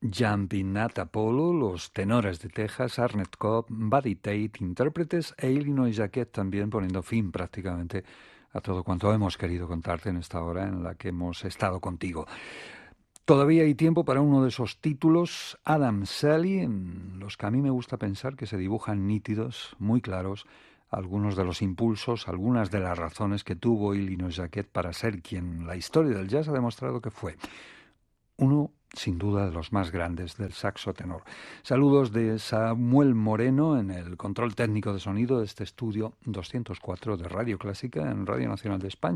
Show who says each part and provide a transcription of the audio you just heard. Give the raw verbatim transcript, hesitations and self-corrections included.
Speaker 1: Jumping Nat Apollo, los tenores de Texas, Arnett Cobb, Buddy Tate, intérpretes e Illinois Jacquet también poniendo fin prácticamente a todo cuanto hemos querido contarte en esta hora en la que hemos estado contigo. Todavía hay tiempo para uno de esos títulos, Adam Sally, en los que a mí me gusta pensar que se dibujan nítidos, muy claros, algunos de los impulsos, algunas de las razones que tuvo Illinois Jacquet para ser quien la historia del jazz ha demostrado que fue. Uno, sin duda, de los más grandes del saxo tenor. Saludos de Samuel Moreno en el control técnico de sonido de este estudio doscientos cuatro de Radio Clásica en Radio Nacional de España.